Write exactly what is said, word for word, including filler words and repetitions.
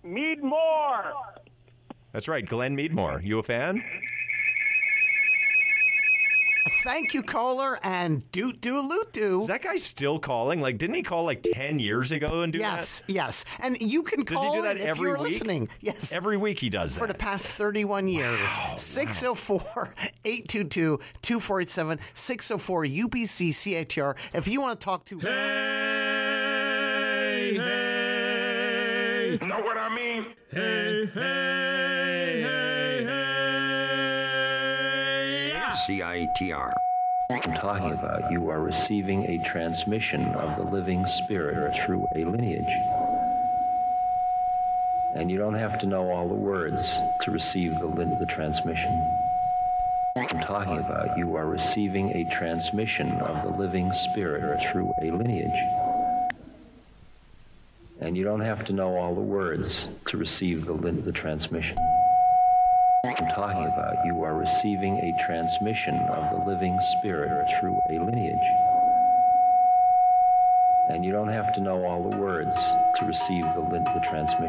Meadmore. That's right, Glenn Meadmore. You a fan? Thank you, caller, and doot doo loot doo. Is that guy still calling? Like, didn't he call like ten years ago and do yes, that? Yes, yes. And you can Does call he do that in if every you're week? listening. Yes. Every week he does that. For the past thirty-one years. Wow, six oh four, eight two two, two four eight seven, six oh four U B C C H R. If you want to talk to... Hey, hey. Know what I mean? Hey, hey, hey, hey. C I T R. I'm talking about you are receiving a transmission of the living spirit through a lineage. And you don't have to know all the words to receive the, lin- the transmission. I'm talking about you are receiving a transmission of the living spirit through a lineage. And you don't have to know all the words to receive the, lin- the transmission. I'm talking about you are receiving a transmission of the living spirit through a lineage. And you don't have to know all the words to receive the, lin- the transmission.